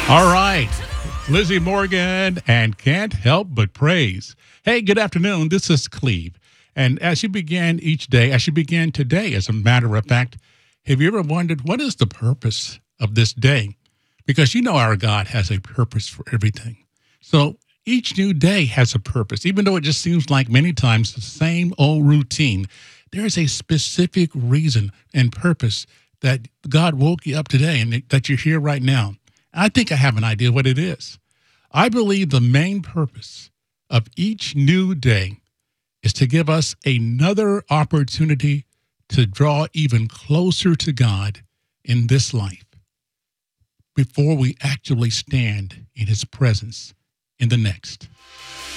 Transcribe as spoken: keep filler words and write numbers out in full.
All right. Lizzie Morgan and Can't Help But Praise. Hey, good afternoon. This is Cleve. And as you begin each day, as you begin today, as a matter of fact, have you ever wondered what is the purpose of this day? Because you know our God has a purpose for everything. So each new day has a purpose, even though it just seems like many times the same old routine. There is a specific reason and purpose that God woke you up today and that you're here right now. I think I have an idea what it is. I believe the main purpose of each new day is to give us another opportunity to draw even closer to God in this life before we actually stand in his presence in the next.